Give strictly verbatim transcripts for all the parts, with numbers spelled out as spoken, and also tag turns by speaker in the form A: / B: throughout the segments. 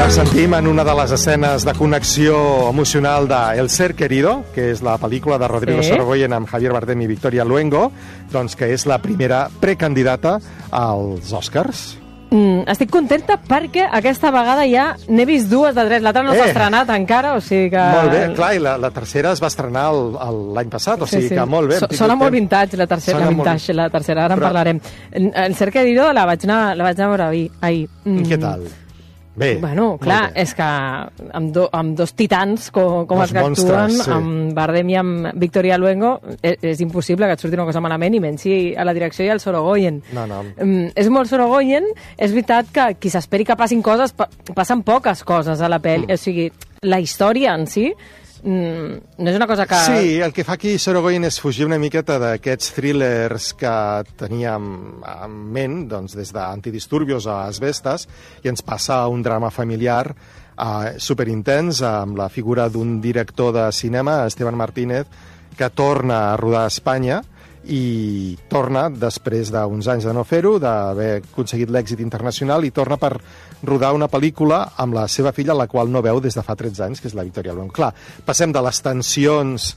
A: sentim en una de les escenes de connexió emocional de El ser querido, que és la pel·lícula de Rodrigo sí. Sorogoyen amb Javier Bardem i Victoria Luengo, doncs que és la primera precandidata als Oscars.
B: Mm, estic contenta perquè aquesta vegada ja n'he vist dues de tres. L'altra no s'ha eh. estrenat encara, o sigui que...
A: Molt bé, clar, i la, la tercera es va estrenar l'any passat, o sigui sí, sí. que molt bé.
B: So, sona molt vintage, la tercera, la vintage, molt... la tercera, ara Però... en parlarem. El ser querido la vaig anar, la vaig anar a veure ahir. ahir. Mm.
A: I què tal? Bé,
B: bueno, clar, és que amb, do, amb dos titans com, com els que actuen, sí. amb Bardem i amb Victoria Luengo, és, és impossible que et surti una cosa malament, i menys si a la direcció hi ha el Sorogoyen.
A: No, no.
B: Um, és molt Sorogoyen, és veritat que qui s'esperi que passin coses, pa, passen poques coses a la pel·li, mm. o sigui, la història en si mm, no és una cosa que...
A: Sí, el que fa aquí Sorogoyen és fugir una miqueta d'aquests thrillers que teníem en ment, doncs, des d'Antidisturbios a Asbestas, i ens passa un drama familiar eh, superintens amb la figura d'un director de cinema, Esteban Martínez, que torna a rodar a Espanya i torna després d'uns anys de no fer-ho, d'haver aconseguit l'èxit internacional, i torna per rodar una pel·lícula amb la seva filla, la qual no veu des de fa tretze anys, que és la Victoria Luengo. Clar, passem de les tensions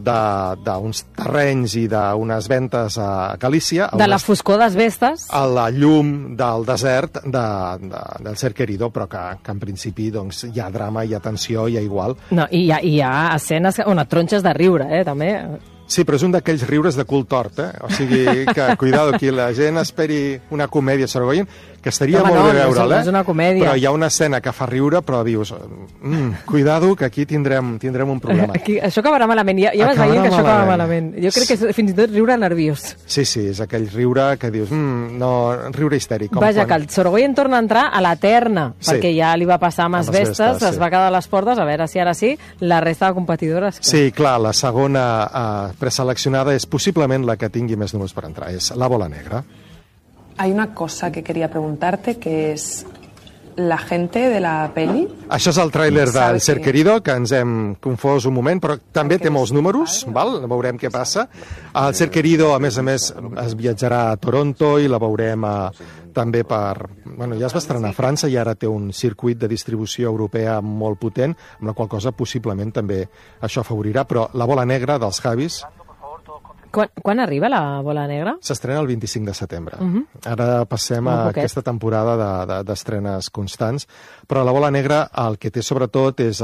A: d'uns terrenys i d'unes ventes a Galícia...
B: De la foscor d'Asbestas.
A: A la llum del desert de, de, del ser querido, però que, que en principi doncs, hi ha drama, hi ha tensió, hi ha igual.
B: No, i hi ha, hi ha escenes on et tronxes de riure, eh, també.
A: Sí, però és un d'aquells riures de cul tort, eh? O sigui, que, cuidado, que la gent esperi una comèdia Sorogoyen, que estaria
B: Home,
A: molt
B: no,
A: bé veure'l,
B: eh? No és una comèdia.
A: Però hi ha una escena que fa riure, però dius, mm, cuidado, que aquí tindrem, tindrem un problema.
B: Aquí, això acabarà malament, ja, ja vas veient que això acaba malament. Jo crec que és fins i tot riure nerviós.
A: Sí, sí, és aquell riure que dius, mm, no, riure histèric. Com
B: Vaja,
A: quan...
B: que el Sorogoyen torna a entrar a l'Eterna, sí. perquè ja li va passar amb Asbestas, es
A: sí.
B: va quedar a les portes, a veure si ara sí, la resta de competidores... Que...
A: Sí, clar, la segona uh, preseleccionada és possiblement la que tingui més números per entrar, és La bola negra.
C: Hay una cosa que quería preguntarte, que es la gente de la peli.
A: Això és el tràiler del Ser Querido, que ens hem confós un moment, però també té molts números, val? Veurem què passa. El Ser Querido, a més a més, es viatjarà a Toronto i la veurem a, també per... Bueno, ja es va estrenar a França i ara té un circuit de distribució europea molt potent, amb la qual cosa possiblement també això afavorirà, però La bola negra dels Javis...
B: Quan, quan arriba La bola negra?
A: S'estrena el vint-i-cinc de setembre.
B: Uh -huh.
A: Ara passem a aquesta temporada d'estrenes de, de, d'estrenes constants, però La bola negra el que té sobretot és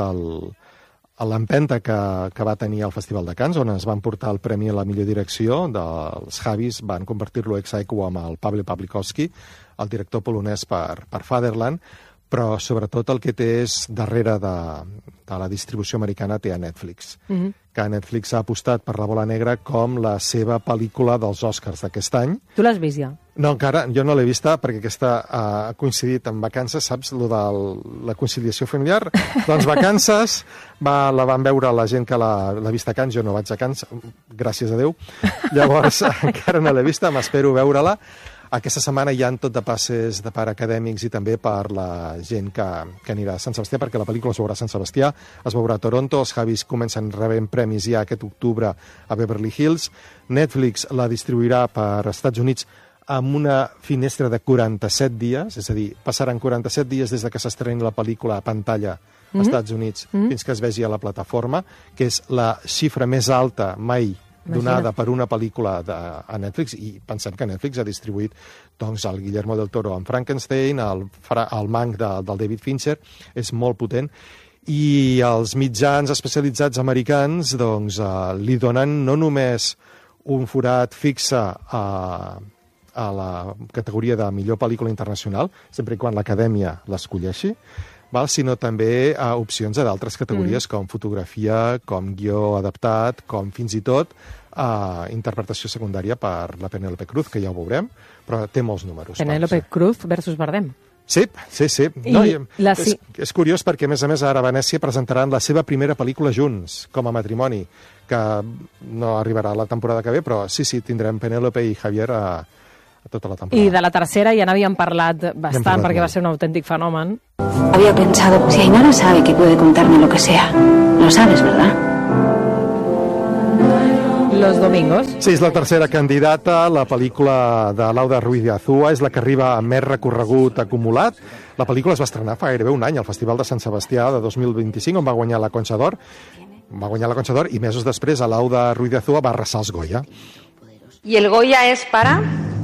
A: l'empenta que, que va tenir al Festival de Cannes, on es van portar el premi a la millor direcció dels Javis, van convertir-lo ex aequo amb el Pavel Pawlikowski, el director polonès per, per Fatherland, però sobretot el que té és darrere de, de la distribució americana té a Netflix, uh -huh. que Netflix ha apostat per La bola negra com la seva pel·lícula dels Oscars d'aquest any.
B: Tu l'has vist ja?
A: No, encara, jo no l'he vista perquè aquesta uh, ha coincidit amb vacances, saps, lo de la conciliació familiar? Doncs vacances, va, la van veure la gent que l'ha vist a Cannes, jo no vaig a Cannes, gràcies a Déu, llavors encara no l'he vista, m'espero veure-la. Aquesta setmana hi ha tot de passes de part acadèmics i també per la gent que, que anirà a Sant Sebastià, perquè la pel·lícula es veurà a Sant Sebastià, es veurà a Toronto, els Javis comencen rebent premis ja aquest octubre a Beverly Hills, Netflix la distribuirà per Estats Units amb una finestra de quaranta-set dies, és a dir, passaran quaranta-set dies des de que s'estreni la pel·lícula a pantalla als mm-hmm. Estats Units mm-hmm. fins que es vegi a la plataforma, que és la xifra més alta mai donada per una pel·lícula de, a Netflix, i pensem que Netflix ha distribuït doncs, el Guillermo del Toro amb Frankenstein, el, el Mank de, del David Fincher, és molt potent, i els mitjans especialitzats americans doncs, eh, li donen no només un forat fixe a, a la categoria de millor pel·lícula internacional, sempre i quan l'acadèmia l'escolleixi, val? Sinó també a opcions a d'altres categories, mm. com fotografia, com guió adaptat, com fins i tot a interpretació secundària per la Penélope Cruz, que ja ho veurem, però té molts números.
B: Penélope sí. Cruz versus Bardem.
A: Sí, sí, sí. No,
B: I la...
A: és, és curiós perquè, a més a més, ara a Venècia presentaran la seva primera pel·lícula junts, com a matrimoni, que no arribarà a la temporada que ve, però sí, sí, tindrem Penélope i Javier a, a tota la temporada.
B: I de la tercera ja n'havíem parlat bastant, parlat perquè molt. Va ser un autèntic fenomen.
D: Había pensado, si Ainara sabe que puede contarme lo que sea, lo sabes, ¿verdad?
B: los domingos.
A: Sí, és la tercera candidata. La pel·lícula de Lauda Ruiz de Azúa és la que arriba amb més recorregut acumulat. La pel·lícula es va estrenar fa gairebé un any al Festival de Sant Sebastià de dos mil vint-i-cinc, on va guanyar la Concha d'Or. Va guanyar la Concha d'Or i mesos després a Lauda Ruiz de Azúa va arrasar els Goya.
E: ¿Y el Goya es para?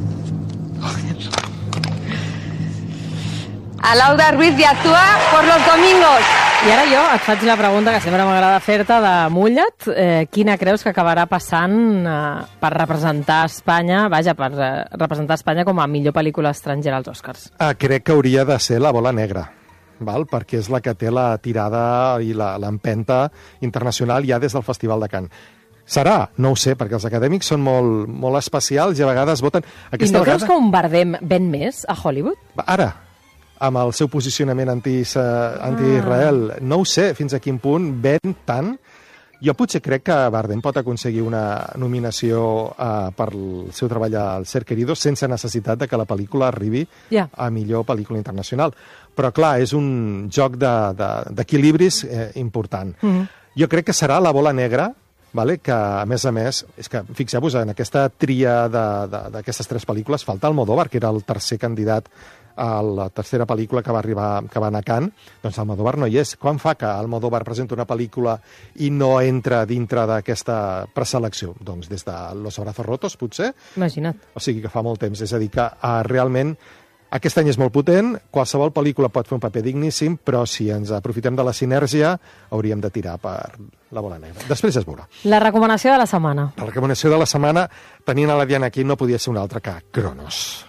E: A Lauda Ruiz de Azúa por los domingos.
B: I ara jo et faig la pregunta que sempre m'agrada fer-te de Mulla't. Eh, quina creus que acabarà passant eh, per representar Espanya, vaja, per eh, representar Espanya com a millor pel·lícula estrangera als Oscars?
A: Ah, crec que hauria de ser La bola negra, val? Perquè és la que té la tirada i l'empenta internacional ja des del Festival de Cannes. Serà? No ho sé, perquè els acadèmics són molt, molt especials i a vegades voten...
B: Aquesta I no vegada... creus que un Bardem ven més a Hollywood?
A: Ara, amb el seu posicionament anti-Israel, ah. no ho sé fins a quin punt ven tant. Jo potser crec que Bardem pot aconseguir una nominació uh, per el seu treball al Ser Querido sense necessitat de que la pel·lícula arribi yeah. a millor pel·lícula internacional. Però clar, és un joc d'equilibris de, de, eh, important. Mm -hmm. Jo crec que serà La bola negra, vale? Que a més a més, és que fixeu-vos, en aquesta tria d'aquestes tres pel·lícules falta Almodóvar, que era el tercer candidat a la tercera pel·lícula que va arribar, que va anar a Cannes. Doncs Almodóvar no hi és. Quan fa que Almodóvar presenta una pel·lícula i no entra dintre d'aquesta preselecció? Doncs des de Los Abrazos Rotos, potser?
B: Imagina't.
A: O sigui que fa molt temps. És a dir, que uh, realment aquest any és molt potent, qualsevol pel·lícula pot fer un paper digníssim, però si ens aprofitem de la sinergia hauríem de tirar per La bola negra. Després es veurà.
B: La recomanació de la setmana.
A: La recomanació de la setmana, tenint a la Diana aquí, no podia ser una altra que Cronos.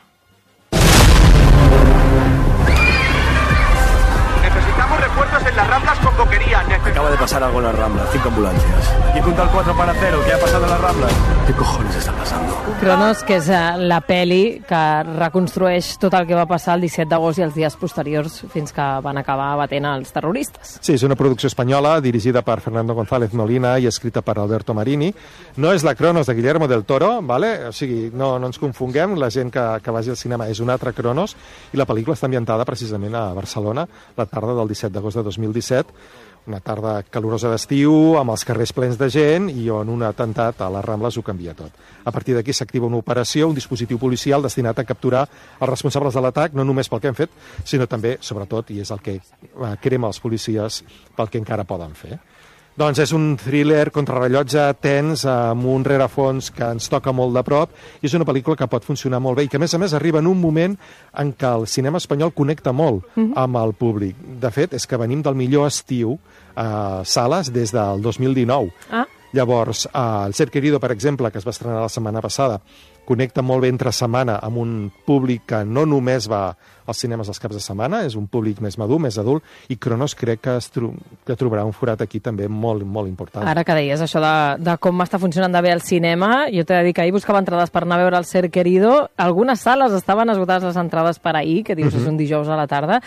F: Necesitamos refuerzos en las Ramblas con boquería.
G: Acaba de pasar algo en las Ramblas, cinco ambulancias.
F: Y punto al cuatro para cero, ¿qué ha pasado en las Ramblas?
G: ¿Qué cojones está pasando?
B: Cronos, que és la peli que reconstrueix tot el que va passar el disset d'agost i els dies posteriors fins que van acabar batent els terroristes.
A: Sí, és una producció espanyola dirigida per Fernando González Molina i escrita per Alberto Marini. No és la Cronos de Guillermo del Toro, ¿vale? O sigui, no, no ens confonguem, la gent que, que vagi al cinema és un altre Cronos, i la pel·lícula està ambientada precisament a Barcelona, la tarda del disset d'agost de dos mil disset, una tarda calorosa d'estiu, amb els carrers plens de gent i on un atemptat a les Rambles ho canvia tot. A partir d'aquí s'activa una operació, un dispositiu policial destinat a capturar els responsables de l'atac, no només pel que han fet, sinó també, sobretot, i és el que crema els policies, pel que encara poden fer. Doncs és un thriller contrarrellotge tens amb un rerefons que ens toca molt de prop i és una pel·lícula que pot funcionar molt bé i que a més a més arriba en un moment en què el cinema espanyol connecta molt mm-hmm. amb el públic. De fet, és que venim del millor estiu a sales des del dos mil dinou. Ah. Llavors, uh, El Ser Querido, per exemple, que es va estrenar la setmana passada, connecta molt bé entre setmana amb un públic que no només va als cinemes els caps de setmana, és un públic més madur, més adult, i Cronos crec que, es tro que trobarà un forat aquí també molt, molt important.
B: Ara que deies això de, de com està funcionant de bé el cinema, jo t'he de dir que ahir buscava entrades per anar a veure El Ser Querido. Algunes sales estaven esgotades les entrades per ahir, que dius, uh-huh. és un dijous a la tarda,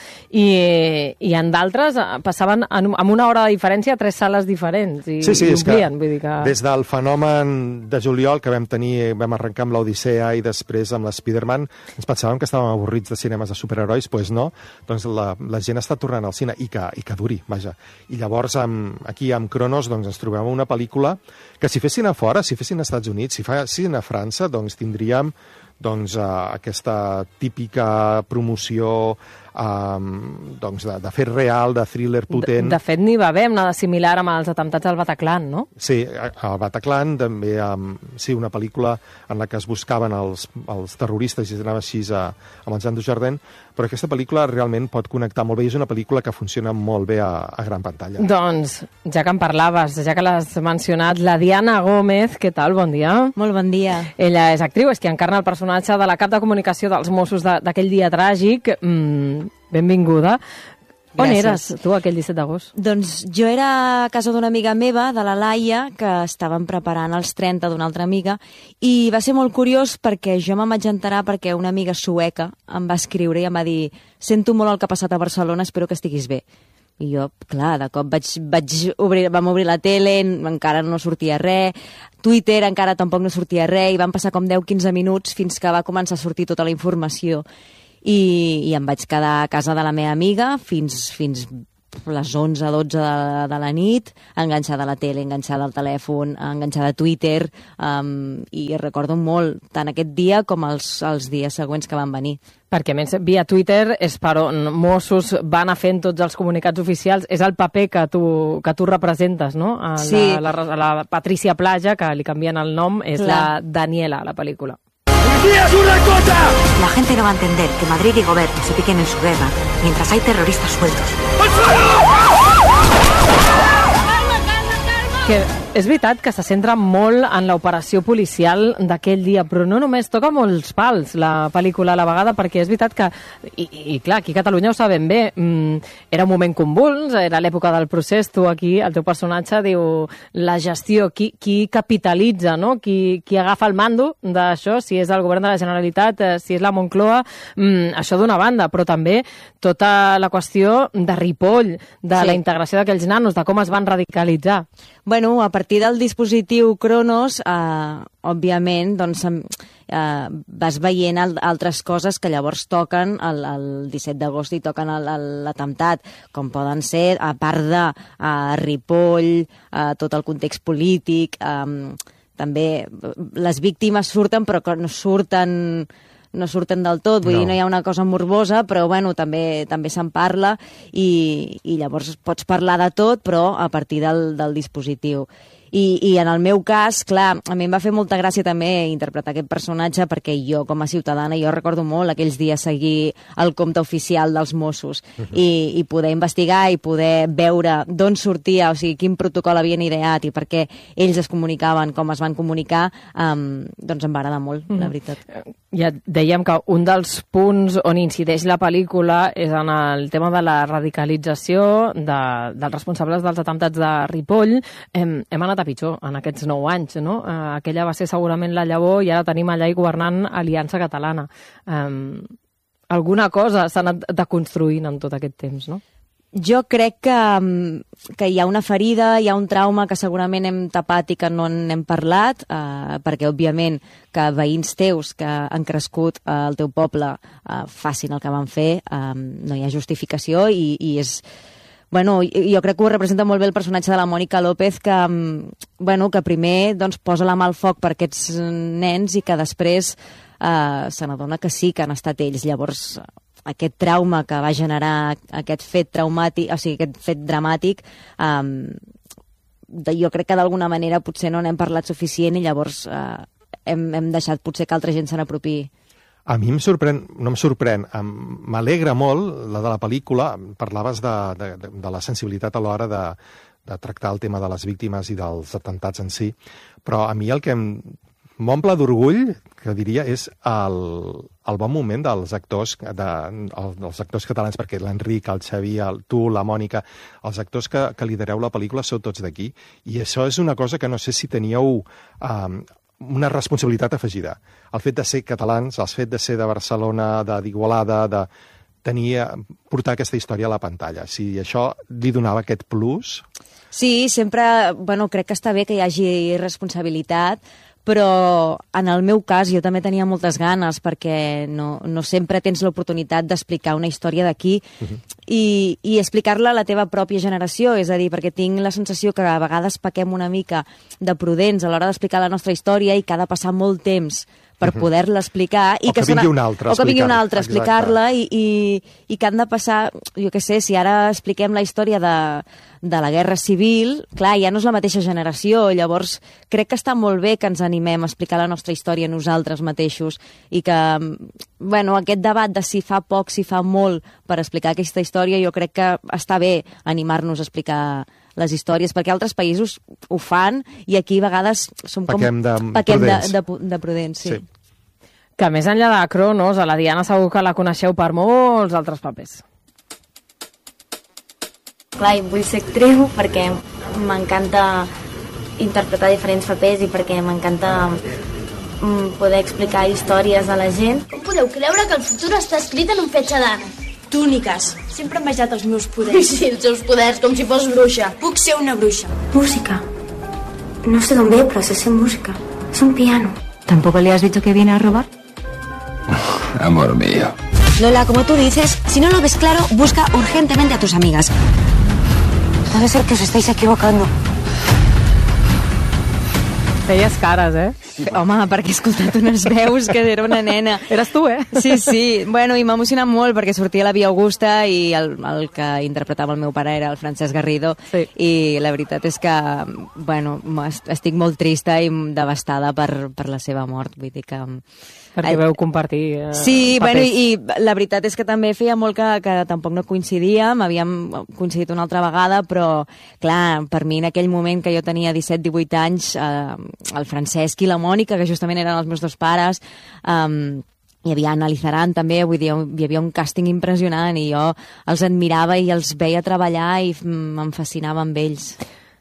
B: i, i en d'altres passaven en, amb una hora de diferència a tres sales diferents, i,
A: sí, sí,
B: i omplien. Vull dir que...
A: Des del fenomen de juliol que vam tenir, vam arrencar amb l'Odissea i després amb l'Spiderman, ens pensàvem que estàvem avorrits de cinemes de superherois, doncs no, doncs la, la gent està tornant al cine i que, i que duri, vaja. I llavors amb, aquí amb Cronos doncs, ens trobem una pel·lícula que si fessin a fora, si fessin als Estats Units, si fessin a França, doncs tindríem doncs, uh, aquesta típica promoció um, doncs de, de fet real, de thriller potent.
B: De, de fet, n'hi va haver una de similar amb els atemptats al Bataclan, no?
A: Sí, al Bataclan també um, sí, una pel·lícula en la que es buscaven els, els terroristes i anava així a, a Menjant du Jardin, però aquesta pel·lícula realment pot connectar molt bé i és una pel·lícula que funciona molt bé a, a gran pantalla.
B: Doncs, ja que en parlaves, ja que l'has mencionat, la Diana Gómez, què tal? Bon dia.
H: Molt bon dia.
B: Ella és actriu, és qui encarna el personatge de la cap de comunicació dels Mossos d'aquell dia tràgic. Mm, benvinguda. On
H: Gràcies.
B: eres tu aquell disset d'agost?
H: Doncs jo era a casa d'una amiga meva, de la Laia, que estaven preparant els trenta d'una altra amiga, i va ser molt curiós perquè jo me'n vaig enterar perquè una amiga sueca em va escriure i em va dir: sento molt el que ha passat a Barcelona, espero que estiguis bé. I jo, clar, de cop vaig, vaig obrir, vam obrir la tele, encara no sortia res, Twitter encara tampoc no sortia res, i van passar com deu quinze minuts fins que va començar a sortir tota la informació. I, i em vaig quedar a casa de la meva amiga fins, fins les onze, dotze de, de la nit, enganxada a la tele, enganxada al telèfon, enganxada a Twitter, um, i recordo molt tant aquest dia com els, els dies següents que van venir.
B: Perquè, a més, via Twitter és per on Mossos van a fent tots els comunicats oficials. És el paper que tu, que tu representes, no? A la,
H: sí.
B: la, la, la Patricia Plaja, que li canvien el nom, és Clar. la Daniela, a la pel·lícula.
D: La gente no va a entender que Madrid y gobierno se piquen en su guerra mientras hay terroristas sueltos.
B: Que és veritat que se centra molt en l'operació policial d'aquell dia, però no només toca molts pals la pel·lícula a la vegada, perquè és veritat que, i, i clar, aquí a Catalunya ho sabem bé, mm, era un moment convuls, era l'època del procés, tu aquí, el teu personatge diu la gestió, qui, qui capitalitza, no? Qui, qui agafa el mando d'això, si és el govern de la Generalitat, eh, si és la Moncloa, mm, això d'una banda, però també tota la qüestió de Ripoll, de sí. la integració d'aquells nanos, de com es van radicalitzar.
H: Bueno, a partir del dispositiu Cronos, eh, òbviament, doncs, eh, vas veient al altres coses que llavors toquen el, el disset d'agost i toquen l'atemptat, com poden ser, a part de eh, Ripoll, eh, tot el context polític, eh, també les víctimes surten, però no surten... no surten del tot, vull no. dir, no hi ha una cosa morbosa, però bueno, també també se'n parla i, i llavors pots parlar de tot, però a partir del, del dispositiu. I, I en el meu cas, clar, a mi em va fer molta gràcia també interpretar aquest personatge perquè jo, com a ciutadana, jo recordo molt aquells dies seguir el compte oficial dels Mossos uh-huh. i, i poder investigar i poder veure d'on sortia, o sigui, quin protocol havien ideat i per què ells es comunicaven, com es van comunicar, um, doncs em va agradar molt, uh-huh. la veritat.
B: Ja dèiem que un dels punts on incideix la pel·lícula és en el tema de la radicalització de, dels responsables dels atemptats de Ripoll. Hem, hem anat a pitjor en aquests nou anys, no? Eh, aquella va ser segurament la llavor i ara tenim allà i governant Aliança Catalana. Eh, alguna cosa s'ha anat deconstruint en tot aquest temps, no?
H: Jo crec que, que hi ha una ferida, hi ha un trauma que segurament hem tapat i que no n'hem parlat, eh, perquè, òbviament, que veïns teus que han crescut eh, al teu poble eh, facin el que van fer, eh, no hi ha justificació i, i és... Bueno, jo crec que ho representa molt bé el personatge de la Mònica López, que, bueno, que primer doncs, posa la mà al foc per aquests nens i que després eh, se n'adona que sí que han estat ells. Llavors, aquest trauma que va generar aquest fet traumàtic, o sigui, aquest fet dramàtic, eh, jo crec que d'alguna manera potser no n'hem parlat suficient i llavors eh, hem, hem deixat potser que altra gent se n'apropiï.
A: A mi em sorprèn, no em sorprèn, m'alegra molt la de la pel·lícula, parlaves de, de, de la sensibilitat a l'hora de, de tractar el tema de les víctimes i dels atemptats en si, però a mi el que m'omple d'orgull, que diria, és el, el bon moment dels actors, de, el, dels actors catalans, perquè l'Enric, el Xavi, el, tu, la Mònica, els actors que, que lidereu la pel·lícula sou tots d'aquí, i això és una cosa que no sé si teníeu... Um, una responsabilitat afegida. El fet de ser catalans, el fet de ser de Barcelona, d'Igualada, de tenir, portar aquesta història a la pantalla. Si això li donava aquest plus...
H: Sí, sempre, bueno, crec que està bé que hi hagi responsabilitat, però en el meu cas jo també tenia moltes ganes perquè no, no sempre tens l'oportunitat d'explicar una història d'aquí uh-huh. i, i explicar-la a la teva pròpia generació, és a dir, perquè tinc la sensació que a vegades pequem una mica de prudents a l'hora d'explicar la nostra història i que ha de passar molt temps per uh-huh. poder-la explicar. I
A: o que, que vingui un altre
H: o que vingui un altre a explicar-la i, i, i que han de passar, jo què sé, si ara expliquem la història de, de la Guerra Civil, clar, ja no és la mateixa generació, llavors crec que està molt bé que ens animem a explicar la nostra història nosaltres mateixos i que, bueno, aquest debat de si fa poc, si fa molt per explicar aquesta història, jo crec que està bé animar-nos a explicar les històries, perquè altres països ho fan i aquí a vegades som com...
A: Pequem de
H: Pequem
A: prudents.
H: De, de, de prudents, sí. sí.
B: Que més enllà de Cronos, a la Diana segur que la coneixeu per molts altres papers.
I: Clar, vull ser actriu perquè m'encanta interpretar diferents papers i perquè m'encanta poder explicar històries a la gent.
J: Com podeu creure que el futur està escrit en un fetge d'ara? Túniques. Sempre he envejat els meus poders.
I: Sí, els seus poders, com si fos bruixa.
J: Puc ser una bruixa.
D: Música. No sé d'on ve, però sé ser música. Es un piano. ¿Tampoco le has dicho que viene a robar?
G: Amor mío.
D: Lola, como tú dices, Si no lo ves claro, busca urgentemente a tus amigas. Debe ser que os estáis equivocando.
B: Feies cares, eh?
H: Home, perquè he escoltat unes veus que era una nena.
B: Eres tu, eh?
H: Sí, sí. Bueno, i m'ha emocionat molt perquè sortia la Via Augusta i el, el que interpretava el meu pare era el Francesc Garrido. Sí. I la veritat és que, bueno, estic molt trista i devastada per, per la seva mort. Vull dir que...
B: Perquè veu compartir eh,
H: sí,
B: papers.
H: Bueno, i la veritat és que també feia molt que, que tampoc no coincidíem, havíem coincidit una altra vegada, però, clar, per mi en aquell moment que jo tenia disset divuit anys, eh, el Francesc i la Mònica, que justament eren els meus dos pares, eh, hi havia Anna Lizaran també, vull dir, hi havia un càsting impressionant i jo els admirava i els veia treballar i em fascinava amb ells.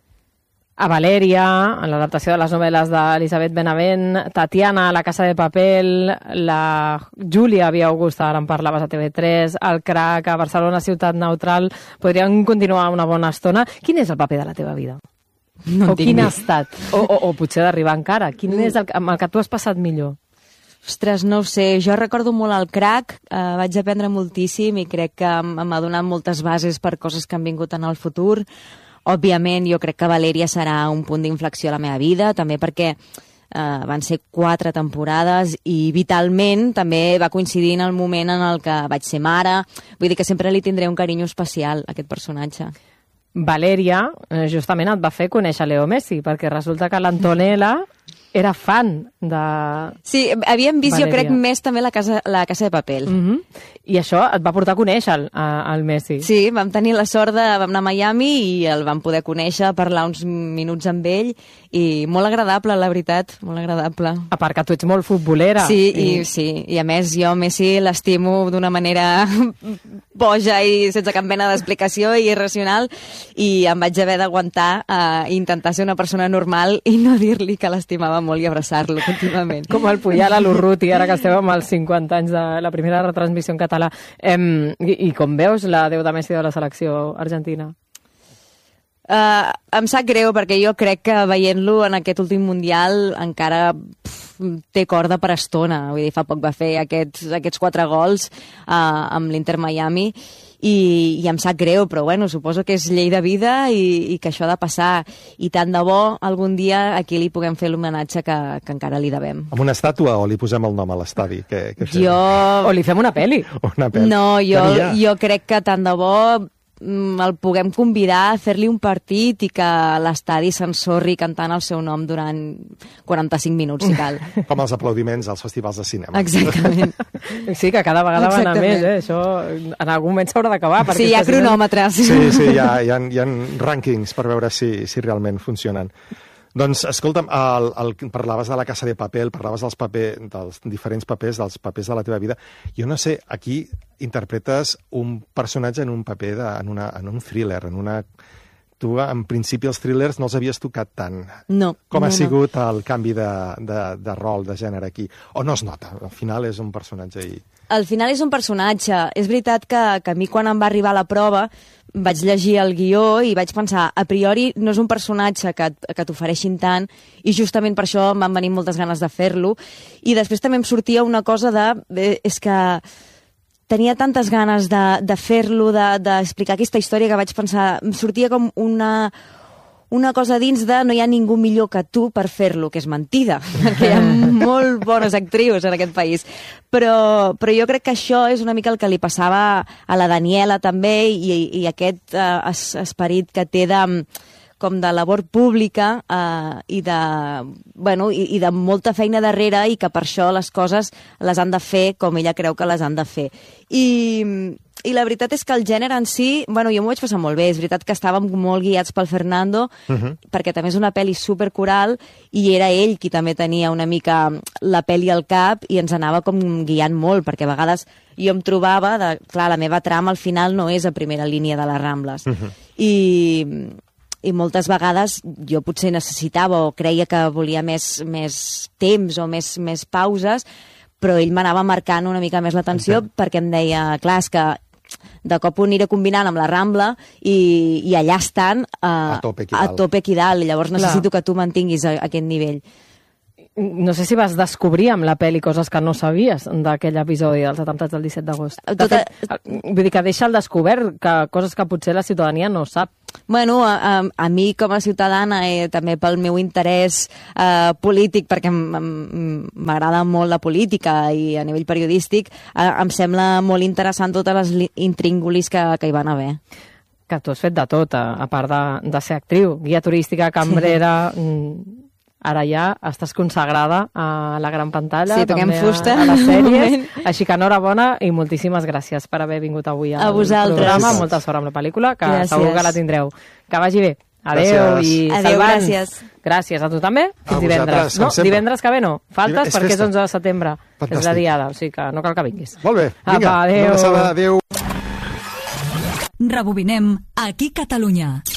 B: A Valèria, en l'adaptació de les novel·les d'Elisabet Benavent, Tatiana, a La casa de paper, la Júlia Via Augusta, ara en parlaves a T V tres, el Crac, a Barcelona, Ciutat Neutral, podríem continuar una bona estona. Quin és el paper de la teva vida?
H: No
B: o quin ha estat? O, o, o potser d'arribar encara. Quin és el, amb el que tu has passat millor?
H: Ostres, no ho sé. Jo recordo molt el Crac, eh, vaig aprendre moltíssim i crec que m'ha donat moltes bases per coses que han vingut en el futur. Òbviament, jo crec que Valèria serà un punt d'inflexió a la meva vida, també perquè eh, van ser quatre temporades i vitalment també va coincidir en el moment en el que vaig ser mare. Vull dir que sempre li tindré un carinyo especial a aquest personatge.
B: Valèria, justament et va fer conèixer Leo Messi, perquè resulta que l'Antonella era fan de...
H: Sí, havíem vist,
B: Valèria.
H: Jo crec, més també la casa, la casa de paper.
B: Mm-hmm. I això et va portar a conèixer el, el Messi.
H: Sí, vam tenir la sort de... Vam anar a Miami i el vam poder conèixer, parlar uns minuts amb ell i molt agradable, la veritat, molt agradable.
B: A part que tu ets molt futbolera.
H: Sí, i, i, sí. I a més jo Messi l'estimo d'una manera boja i sense cap mena d'explicació i irracional i em vaig haver d'aguantar a uh, intentar ser una persona normal i no dir-li que l'estimava molt i abraçar-lo contínuament.
B: Com el Puyal a l'Urruti, ara que estem amb els cinquanta anys de la primera retransmissió en català. Em, i, I com veus la Déu de Messi de la selecció argentina?
H: Uh, em sap greu perquè jo crec que veient-lo en aquest últim Mundial encara pff, té corda per estona. Vull dir, fa poc va fer aquests, aquests quatre gols uh, amb l'Inter Miami i, i em sap greu, però bueno, suposo que és llei de vida i, i que això ha de passar. I tant de bo algun dia aquí li puguem fer l'homenatge que, que encara li devem.
A: Amb una estàtua o li posem el nom a l'estadi? Que, que
H: jo...
B: O li fem una pel·li?
A: Una pel·li.
H: No, jo, jo crec que tant de bo el puguem convidar a fer-li un partit i que l'estadi s'ensorri cantant el seu nom durant quaranta-cinc minuts, si cal.
A: Com els aplaudiments als festivals de cinema.
H: Exactament.
B: Sí, que cada vegada van a més, eh? Això en algun moment s'haurà d'acabar.
H: Sí, hi ha cronòmetres.
A: Sí, sí, hi ha, hi ha, hi ha rànquings per veure si, si realment funcionen. Doncs, escolta'm, el, el, parlaves de La casa de paper, parlaves dels, paper, dels diferents papers, dels papers de la teva vida. Jo no sé, aquí interpretes un personatge en un paper, de, en, una, en un thriller, en una... Tu, en principi, els thrillers no els havies tocat tant.
H: No.
A: Com
H: no,
A: ha sigut
H: no.
A: el canvi de, de, de rol, de gènere aquí? O no es nota? Al final és un personatge i...
H: Al final és un personatge. És veritat que, que a mi, quan em va arribar la prova, vaig llegir el guió i vaig pensar, a priori no és un personatge que, que t'ofereixin tant i justament per això em van venir moltes ganes de fer-lo. I després també em sortia una cosa de... Eh, és que tenia tantes ganes de, de fer-lo, d'explicar de, aquesta història, que vaig pensar... Em sortia com una... una cosa dins de no hi ha ningú millor que tu per fer-lo, que és mentida, perquè hi ha molt bones actrius en aquest país. Però, però jo crec que això és una mica el que li passava a la Daniela també i, i aquest uh, es, esperit que té de, com de labor pública uh, i, de, bueno, i, i de molta feina darrere i que per això les coses les han de fer com ella creu que les han de fer. I... I la veritat és que el gènere en si, bueno, jo m'ho vaig passar molt bé. És veritat que estàvem molt guiats pel Fernando, uh-huh. perquè també és una pel·li supercoral i era ell qui també tenia una mica la pel·li al cap i ens anava com guiant molt, perquè a vegades jo em trobava, de, clar, la meva trama al final no és a primera línia de les Rambles. Uh-huh. I... i moltes vegades jo potser necessitava o creia que volia més, més temps o més, més pauses, però ell m'anava marcant una mica més l'atenció okay. perquè em deia, clar, és que de cop ho aniré combinant amb la Rambla i, i allà estan uh,
A: a tope aquí dalt.
H: A tope aquí dalt, i llavors necessito clar. Que tu mantinguis a, a aquest nivell.
B: no sé si vas descobrir amb la pel·li coses que no sabies d'aquell episodi dels atemptats del disset d'agost. De
H: Tota...
B: fet, vull dir que deixa al descobert que coses que potser la ciutadania no sap.
H: Bueno, a, a, a mi com a ciutadana i també pel meu interès eh, polític, perquè m'agrada molt la política i a nivell periodístic, eh, em sembla molt interessant totes les intríngulis que, que hi van haver.
B: Que tu has fet de tot, a, a part de, de ser actriu, guia turística, cambrera... Sí. Ara ja estàs consagrada a la gran pantalla,
H: sí, també fusta,
B: a, a les sèries, així que enhorabona i moltíssimes gràcies per haver vingut avui al
H: a vosaltres.
B: programa. Molta sort amb la pel·lícula, que gràcies. Segur que la tindreu. Que vagi bé. Adéu.
A: Gràcies.
B: I
H: Adéu,
B: Salvans.
H: gràcies.
B: Gràcies a tu també. Fins
A: A
B: divendres.
A: no,
B: divendres que ve no. Faltes
A: és
B: perquè
A: festa.
B: és onze de setembre, que és la
A: Fantàstic.
B: diada, o sigui que no cal que vinguis.
A: Molt bé, vinga.
B: Apa, adéu.
A: Una abraçada, adéu.
K: Rebobinem aquí Catalunya.